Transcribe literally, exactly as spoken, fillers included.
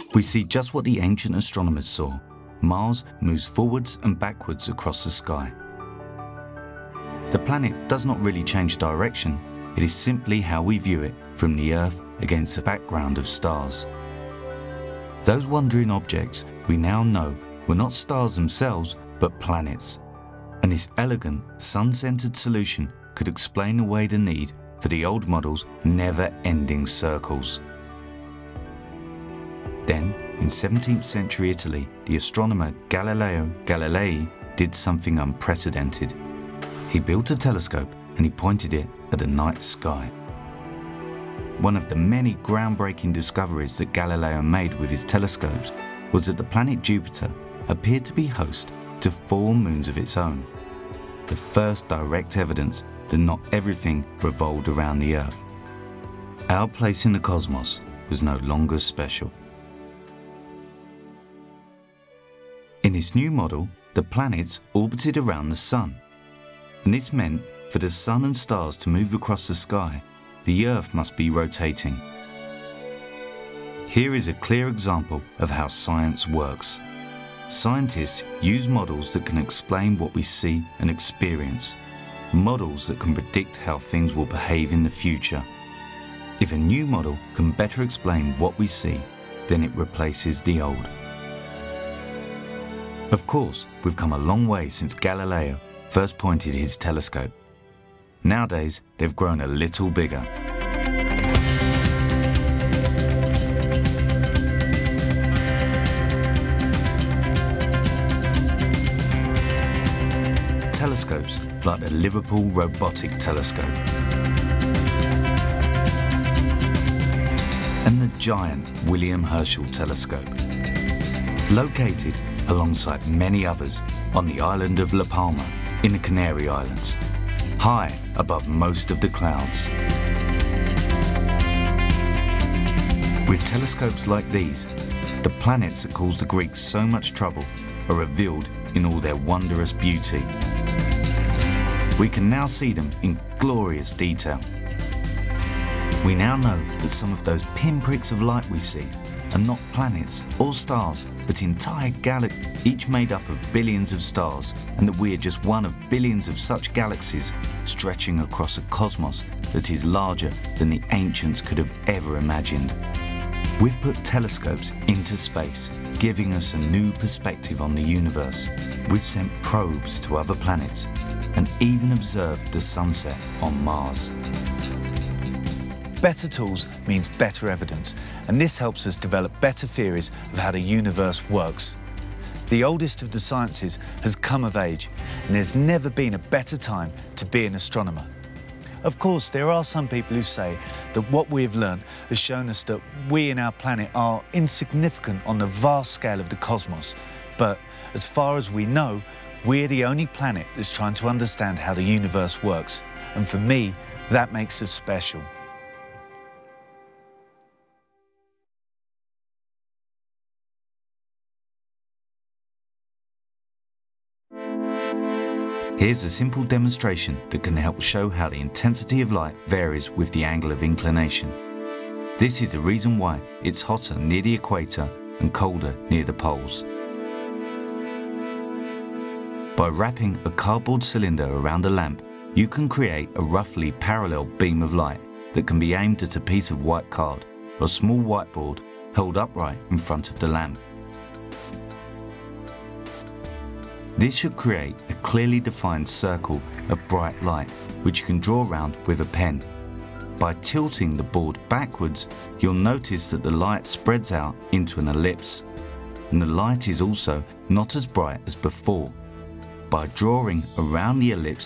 We see just what the ancient astronomers saw. Mars moves forwards and backwards across the sky. The planet does not really change direction, it is simply how we view it from the Earth against a background of stars. Those wandering objects we now know were not stars themselves, but planets. And this elegant, sun-centered solution could explain away the need for the old model's never-ending circles. Then, in seventeenth century Italy, the astronomer Galileo Galilei did something unprecedented. He built a telescope and he pointed it at the night sky. One of the many groundbreaking discoveries that Galileo made with his telescopes was that the planet Jupiter appeared to be host to four moons of its own. The first direct evidence that not everything revolved around the Earth. Our place in the cosmos was no longer special. In this new model, the planets orbited around the Sun, and this meant for the Sun and stars to move across the sky, the Earth must be rotating. Here is a clear example of how science works. Scientists use models that can explain what we see and experience, models that can predict how things will behave in the future. If a new model can better explain what we see, then it replaces the old. Of course, we've come a long way since Galileo first pointed his telescope. Nowadays, they've grown a little bigger. Telescopes like the Liverpool Robotic Telescope and the giant William Herschel Telescope, located alongside many others on the island of La Palma in the Canary Islands, high above most of the clouds. With telescopes like these, the planets that caused the Greeks so much trouble are revealed in all their wondrous beauty. We can now see them in glorious detail. We now know that some of those pinpricks of light we see are not planets or stars, but entire galaxies, each made up of billions of stars, and that we are just one of billions of such galaxies stretching across a cosmos that is larger than the ancients could have ever imagined. We've put telescopes into space, giving us a new perspective on the universe. We've sent probes to other planets and even observed the sunset on Mars. Better tools means better evidence, and this helps us develop better theories of how the universe works. The oldest of the sciences has come of age, and there's never been a better time to be an astronomer. Of course, there are some people who say that what we have learned has shown us that we and our planet are insignificant on the vast scale of the cosmos. But as far as we know, we're the only planet that's trying to understand how the universe works. And for me, that makes us special. Here's a simple demonstration that can help show how the intensity of light varies with the angle of inclination. This is the reason why it's hotter near the equator and colder near the poles. By wrapping a cardboard cylinder around a lamp, you can create a roughly parallel beam of light that can be aimed at a piece of white card or a small whiteboard held upright in front of the lamp. This should create a clearly defined circle of bright light, which you can draw around with a pen. By tilting the board backwards, you'll notice that the light spreads out into an ellipse, and the light is also not as bright as before. By drawing around the ellipse,